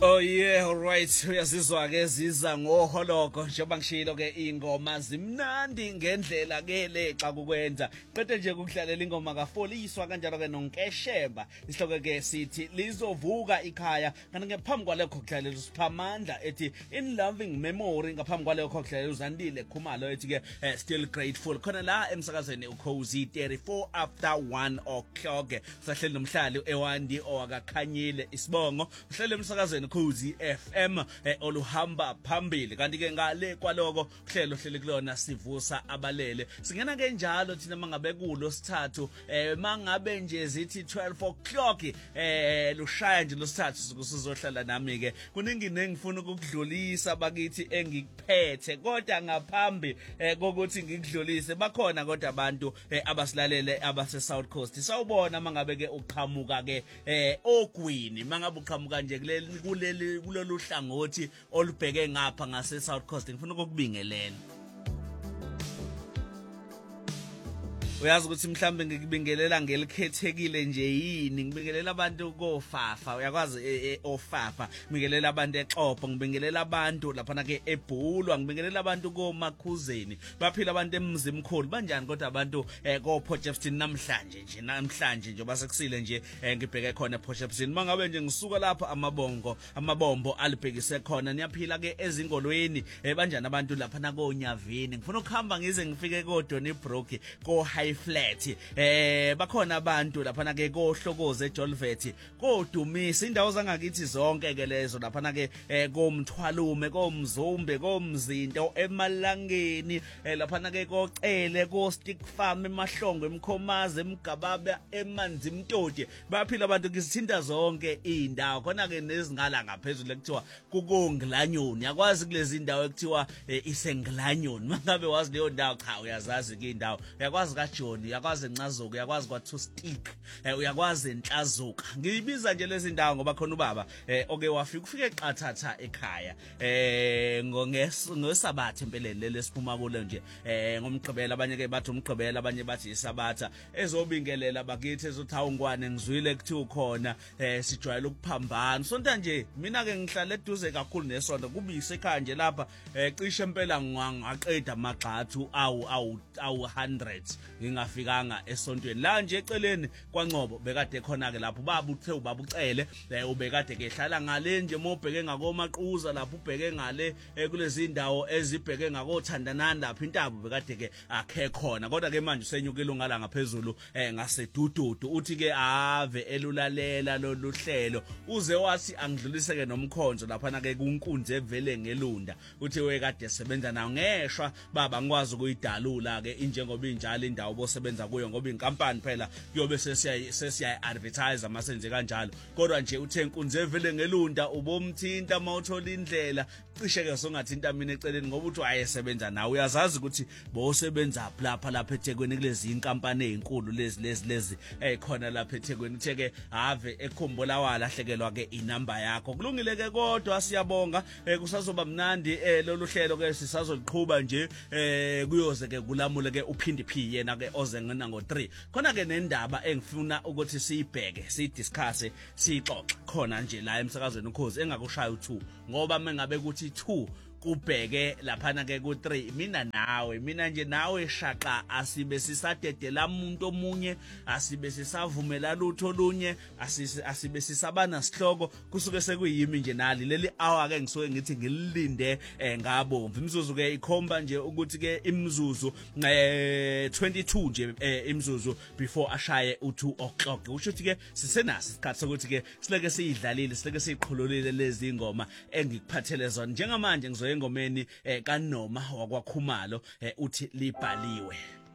Oh yeah, alright. Uyazizwa ke ziza ngoholoko njengoba ngishilo ke ingoma zimnandi ngendlela ke lexa kukwenza. Qede nje ukuhlalela ingoma kaFoliswa kanjalo ke noNkesheba. Isihloko ke sithi lizovuka ikhaya. Kanti ngaphambi kwalekho kuhlalela uSiphamandla ethi in loving memory ngaphambi kwalekho kuhlalela uZandile Khumalo ethi ke still grateful. Khona la emsakazweni uKhozi 34 after 1 o'clock. Sahleli nomhlali ewandi owakakhanyile isibongo. Uhlele emsakazweni Ukhozi FM oluhamba phambili kanti ke ngale kwaloko uhlelo hlele kulona sivusa abalele singena ke njalo thina mangabe kulo sithathu mangabe nje zithi 12 o'clock lushaya nje losithathu sizohlala nami ke kuningi nengifuna ukudlulisa bakithi engikuphethe kodwa ngaphambi kokuthi ngikudlulise bakhona kodwa abantu abasilalele abase South Coast sawubona mangabe ke uqhamuka ke ogwini mangabe uqhamuka nje kulolu hlangothi olubheke ngapha ngase South Coast ngifuna ukukubingelela. Uyazi ukuthi mhlambe ngikubingelela ngelikhethekile nje yini ngibingelela abantu kofafa uyakwazi ofafa ngibingelela abantu eXhopo ngibingelela abantu lapha ke eBhulwa ngibingelela abantu koMakhuzeni baphila abantu emzimkhulu banjani kodwa abantu koPotchefstroom namhlanje nje basekusile nje ngibheke khona ePotchefstroom mangabe nje ngisuka lapha amabombo alibhekise khona niyaphila ke ezingolweni banjani abantu lapha na koNyavini ngifuna ukuhamba ngize ngifike koDonnybrook ko High Flat bakhona abantu lapha ke kohlokoze eJolvet kodumisa indawo zangakithi zonke ke lezo lapha ke komthwalume komzumbe komzinto emalangeni lapha ke kocele ko Stick Farm emahlongo emkhomazi emgababe emanzi imtoti baphila abantu kisithinta zonke indawo khona ke nezingala ngaphezulu ekuthiwa kukongilanyoni yakwazi kulezi indawo ekuthiwa isengilanyoni mangabe wazi leyo ndawo cha uyazazi ke indawo uyakwazi kaJoni uyakwazi Ncazuka uyakwazi kwaTwo Stick uyakwazi Enhlazuka ngiyibiza nje lezi ndawo ngoba khona ubaba oke ufike eqathatha ekhaya ngosabatha empeleni lesiphuma kulo nje ngomgqibela abanye ke bathi umgqibela abanye bathi isabatha ezobingelela bakithi ezothawungwane ngizwile kuthiwa khona sijwayele ukuphambana sonto nje mina ke ngihlala eduze kakhulu nesonto kubise ekhaya nje lapha cishe impela ngaqeda amagxathu awu 100 ngingafikanga esontweni la nje eceleni kwaNcobo bekade khona ke lapho ubaba ucele ubekade ke hlala ngale nje mobheke ngakoMaquza lapho ubheke ngale kulezi indawo ezibheke ngakothandanani lapha intaba bekade ke akhe khona kodwa ke manje usenyukile ungala ngaphezulu ngasedududu uthi ke ave elulalela lolu hlelo uze wathi angidlulise ke nomkhonzo lapha ke kunkunzi evele ngelunda uthi we kade sebenza nawo ngeshwa baba ngikwazi ukuyidalula ke injengoba injalo indawo bosebenza kuyo ngoba inkampani phela kuyobe sesiya advertise amasenze kanjalo kodwa nje uthe inkunzi evele ngelunda ubomthinta mawuthola indlela cishe ke songathinta mina eceleni ngoba uthi wayesebenza nawe uyazazi ukuthi bosebenza lapha eThekwini kulezi inkampani ezinkulu lezi khona lapha eThekwini uthe ke ave eKhombola walahlekelwa ke inamba yakho kulungile ke kodwa siyabonga kusazoba mnandi lolu hlelo ke sisazoliqhubha nje kuyoze ke kulamule ke uphindi P yena ke ozengena ngo3 khona ke nendaba engifuna ukuthi siyibheke siyidiscuss sixoxe khona nje la emsakazweni Ukhozi engakushaya u2 ngoba mengabe kuthi 2 kubheke lapha ke ku3 mina nje nawe shaqa asibe sisadedela umuntu omunye asibe sisavumela lutho olunye asibe sisabana sihloko kusuke sekuyimi nje nali leli hour ke ngisuke ngithi ngilinde ngabomvu imizuzu ke ikhomba nje ukuthi ke imizuzu 22 nje imizuzu before ashaye u2 o'clock usho ukuthi ke sisenaso isikhathi sokuthi ke sileke siyidlalile sileke siyiqhululile lezi ingoma engikuphathele zona njengamanje engomeni kaNoma wakwaKhumalo uthi libhaliwe